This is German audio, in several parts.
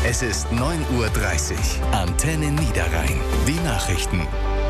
Es ist 9:30 Uhr. Antenne Niederrhein. Die Nachrichten.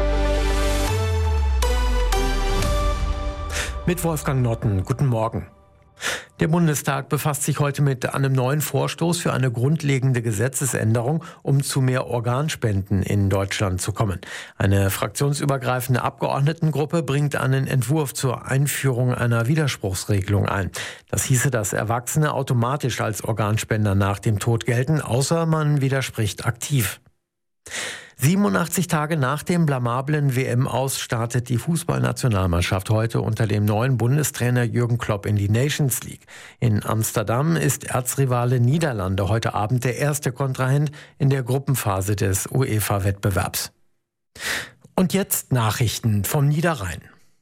Mit Wolfgang Notten. Guten Morgen. Der Bundestag befasst sich heute mit einem neuen Vorstoß für eine grundlegende Gesetzesänderung, um zu mehr Organspenden in Deutschland zu kommen. Eine fraktionsübergreifende Abgeordnetengruppe bringt einen Entwurf zur Einführung einer Widerspruchsregelung ein. Das hieße, dass Erwachsene automatisch als Organspender nach dem Tod gelten, außer man widerspricht aktiv. 87 Tage nach dem blamablen WM-Aus startet die Fußballnationalmannschaft heute unter dem neuen Bundestrainer Jürgen Klopp in die Nations League. In Amsterdam ist Erzrivale Niederlande heute Abend der erste Kontrahent in der Gruppenphase des UEFA-Wettbewerbs. Und jetzt Nachrichten vom Niederrhein.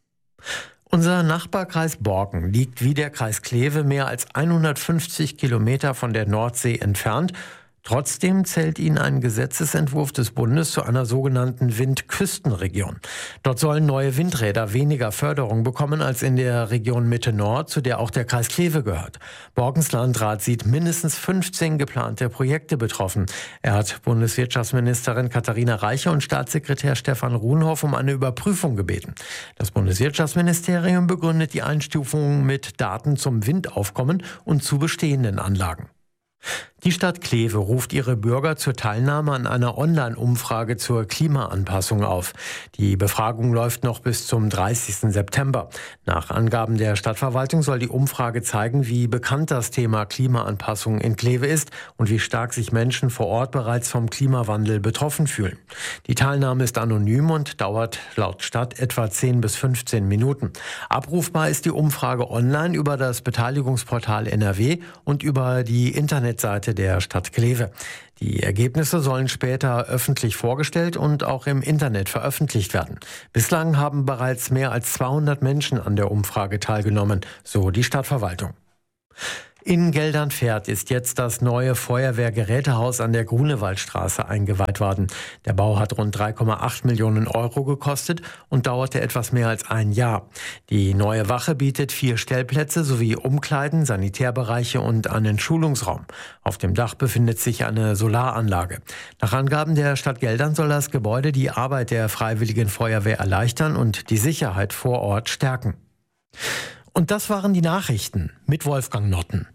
Unser Nachbarkreis Borken liegt wie der Kreis Kleve mehr als 150 Kilometer von der Nordsee entfernt. Trotzdem zählt ihn ein Gesetzesentwurf des Bundes zu einer sogenannten Windküstenregion. Dort sollen neue Windräder weniger Förderung bekommen als in der Region Mitte-Nord, zu der auch der Kreis Kleve gehört. Borkens Landrat sieht mindestens 15 geplante Projekte betroffen. Er hat Bundeswirtschaftsministerin Katharina Reiche und Staatssekretär Stefan Ruhnhoff um eine Überprüfung gebeten. Das Bundeswirtschaftsministerium begründet die Einstufung mit Daten zum Windaufkommen und zu bestehenden Anlagen. Die Stadt Kleve ruft ihre Bürger zur Teilnahme an einer Online-Umfrage zur Klimaanpassung auf. Die Befragung läuft noch bis zum 30. September. Nach Angaben der Stadtverwaltung soll die Umfrage zeigen, wie bekannt das Thema Klimaanpassung in Kleve ist und wie stark sich Menschen vor Ort bereits vom Klimawandel betroffen fühlen. Die Teilnahme ist anonym und dauert laut Stadt etwa 10 bis 15 Minuten. Abrufbar ist die Umfrage online über das Beteiligungsportal NRW und über die Internetseite der Stadt Kleve. Die Ergebnisse sollen später öffentlich vorgestellt und auch im Internet veröffentlicht werden. Bislang haben bereits mehr als 200 Menschen an der Umfrage teilgenommen, so die Stadtverwaltung. In Geldernfeld ist jetzt das neue Feuerwehrgerätehaus an der Grunewaldstraße eingeweiht worden. Der Bau hat rund 3,8 Millionen Euro gekostet und dauerte etwas mehr als ein Jahr. Die neue Wache bietet 4 Stellplätze sowie Umkleiden, Sanitärbereiche und einen Schulungsraum. Auf dem Dach befindet sich eine Solaranlage. Nach Angaben der Stadt Geldern soll das Gebäude die Arbeit der Freiwilligen Feuerwehr erleichtern und die Sicherheit vor Ort stärken. Und das waren die Nachrichten mit Wolfgang Notten.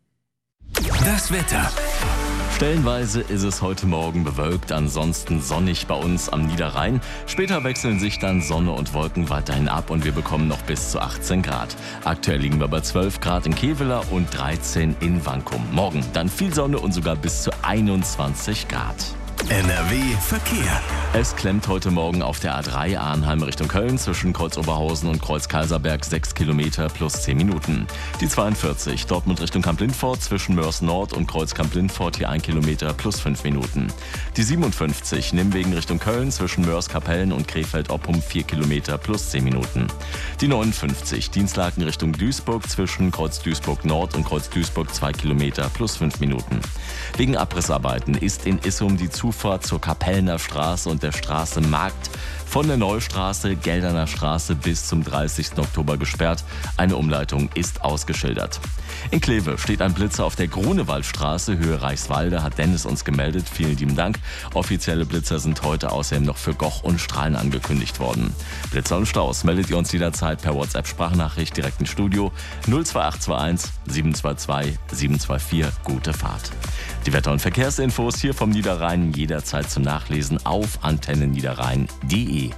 Das Wetter. Stellenweise ist es heute Morgen bewölkt, ansonsten sonnig bei uns am Niederrhein. Später wechseln sich dann Sonne und Wolken weiterhin ab und wir bekommen noch bis zu 18 Grad. Aktuell liegen wir bei 12 Grad in Kevela und 13 in Wankum. Morgen dann viel Sonne und sogar bis zu 21 Grad. NRW Verkehr. Es klemmt heute Morgen auf der A3 Arnheim Richtung Köln zwischen Kreuz Oberhausen und Kreuz Kaiserberg 6 Kilometer plus 10 Minuten. Die 42 Dortmund Richtung Kamp-Lindfort zwischen Mörs Nord und Kreuz Kamp-Lindfort hier 1 Kilometer plus 5 Minuten. Die 57 Nimwegen Richtung Köln zwischen Mörs Kapellen und Krefeld-Oppum 4 Kilometer plus 10 Minuten. Die 59 Dienstlaken Richtung Duisburg zwischen Kreuz Duisburg Nord und Kreuz Duisburg 2 Kilometer plus 5 Minuten. Wegen Abrissarbeiten ist in Issum die Zufahrt zur Kapellener Straße und der Straße Markt von der Neustraße, Gelderner Straße bis zum 30. Oktober gesperrt. Eine Umleitung ist ausgeschildert. In Kleve steht ein Blitzer auf der Grunewaldstraße, Höhe Reichswalde, hat Dennis uns gemeldet. Vielen lieben Dank. Offizielle Blitzer sind heute außerdem noch für Goch und Strahlen angekündigt worden. Blitzer und Staus meldet ihr uns jederzeit per WhatsApp-Sprachnachricht direkt ins Studio 02821 722 724. Gute Fahrt. Die Wetter- und Verkehrsinfos hier vom Niederrhein jederzeit zum Nachlesen auf antenneniederrhein.de.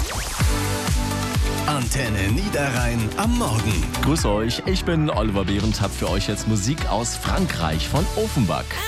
Antenne Niederrhein am Morgen. Grüß euch, ich bin Oliver Behrendt, hab für euch jetzt Musik aus Frankreich von Offenbach.